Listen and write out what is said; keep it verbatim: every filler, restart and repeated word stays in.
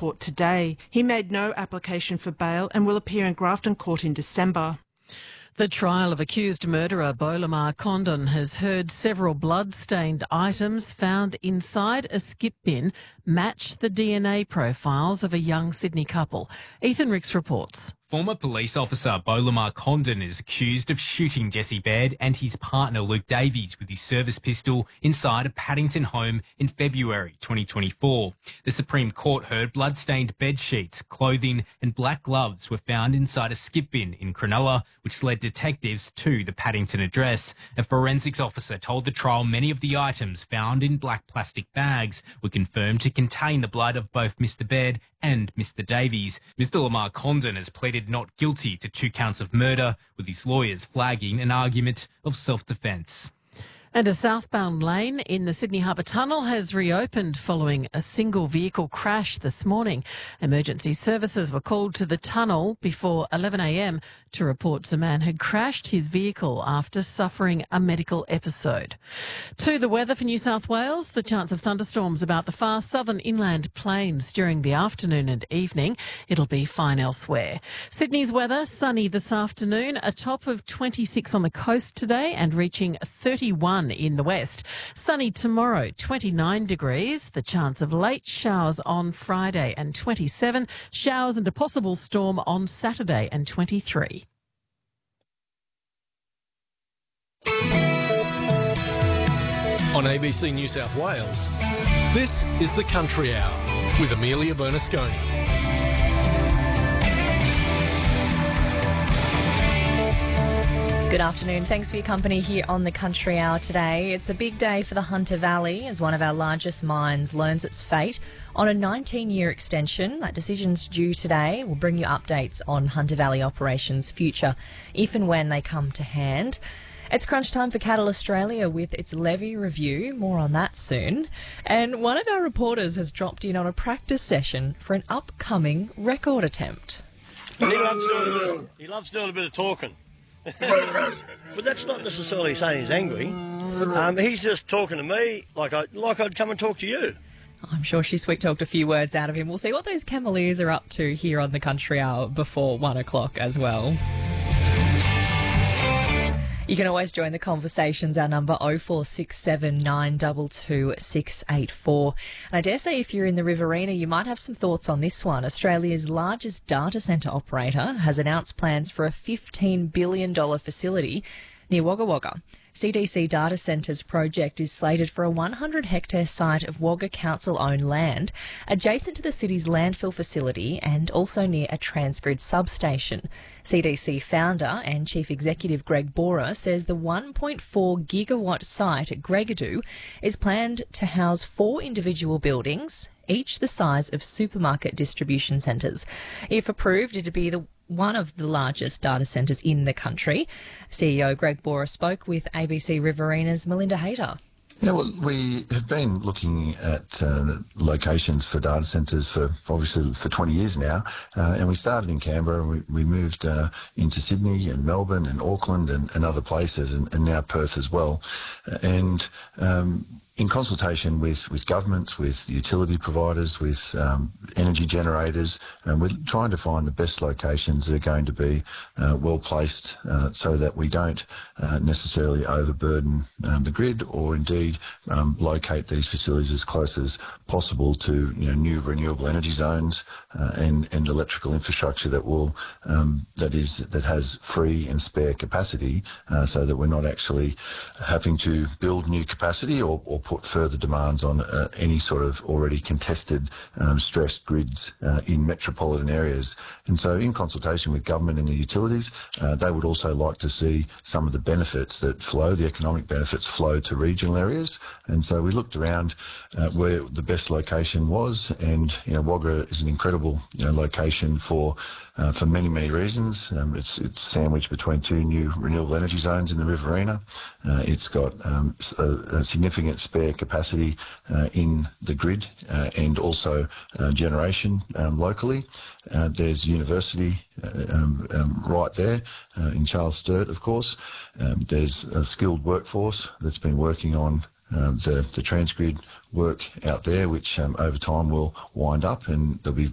court today. He made no application for bail and will appear in Grafton Court in December. The trial of accused murderer Bolamar Condon has heard several blood-stained items found inside a skip bin match the D N A profiles of a young Sydney couple. Ethan Ricks reports. Former police officer Bolamar Condon is accused of shooting Jesse Baird and his partner Luke Davies with his service pistol inside a Paddington home in February twenty twenty-four. The Supreme Court heard blood-stained bed sheets, clothing and black gloves were found inside a skip bin in Cronulla, which led detectives to the Paddington address. A forensics officer told the trial many of the items found in black plastic bags were confirmed to contain the blood of both Mister Baird and Mister Davies. Mister Lamar Condon has pleaded not guilty to two counts of murder, with his lawyers flagging an argument of self-defence. And a southbound lane in the Sydney Harbour Tunnel has reopened following a single vehicle crash this morning. Emergency services were called to the tunnel before eleven a m to report a man had crashed his vehicle after suffering a medical episode. To the weather for New South Wales, the chance of thunderstorms about the far southern inland plains during the afternoon and evening. It'll be fine elsewhere. Sydney's weather, sunny this afternoon, a top of twenty-six on the coast today and reaching thirty-one in the west. Sunny tomorrow, twenty-nine degrees. The chance of late showers on Friday and twenty-seven. Showers and a possible storm on Saturday and twenty-three. On A B C New South Wales, this is the Country Hour with Amelia Bernasconi. Good afternoon. Thanks for your company here on the Country Hour today. It's a big day for the Hunter Valley as one of our largest mines learns its fate on a nineteen-year extension. That decision's due today. We'll bring you updates on Hunter Valley operations' future if and when they come to hand. It's crunch time for Cattle Australia with its levy review. More on that soon. And one of our reporters has dropped in on a practice session for an upcoming record attempt. And he loves doing a bit of, he loves doing a bit of talking. But that's not necessarily saying he's angry. Um, he's just talking to me like, I, like I'd come and talk to you. I'm sure she sweet-talked a few words out of him. We'll see what those Cameleers are up to here on the Country Hour before one o'clock as well. You can always join the conversations. Our number oh four six seven nine two two six eight four. And I dare say if you're in the Riverina, you might have some thoughts on this one. Australia's largest data centre operator has announced plans for a fifteen billion dollars facility near Wagga Wagga. C D C Data Centres project is slated for a one hundred hectare site of Wagga Council-owned land, adjacent to the city's landfill facility and also near a Transgrid substation. C D C founder and Chief Executive Greg Borer says the one point four gigawatt site at Gregadoo is planned to house four individual buildings, each the size of supermarket distribution centres. If approved, it'd be the one of the largest data centres in the country. C E O Greg Borer spoke with A B C Riverina's Melinda Hayter. Yeah, well, we have been looking at uh, locations for data centres for obviously for twenty years now, uh, and we started in Canberra and we, we moved uh, into Sydney and Melbourne and Auckland and, and other places, and, and now Perth as well. Uh, and um, in consultation with, with governments, with utility providers, with um, energy generators, and we're trying to find the best locations that are going to be uh, well placed uh, so that we don't uh, necessarily overburden um, the grid, or indeed um, locate these facilities as close as possible to you know, new renewable energy zones uh, and, and electrical infrastructure that will um, that is that has free and spare capacity, uh, so that we're not actually having to build new capacity or, or put further demands on uh, any sort of already contested, um, stressed grids uh, in metropolitan areas. And so in consultation with government and the utilities, uh, they would also like to see some of the benefits that flow, the economic benefits flow to regional areas. And so we looked around uh, where the best location was, and you know, Wagga is an incredible you know, location for Uh, for many, many reasons. Um, it's, it's sandwiched between two new renewable energy zones in the Riverina. Uh, it's got um, a, a significant spare capacity uh, in the grid uh, and also uh, generation um, locally. Uh, there's university uh, um, um, right there uh, in Charles Sturt, of course. Um, there's a skilled workforce that's been working on Uh, the, the Transgrid work out there, which um, over time will wind up, and there'll be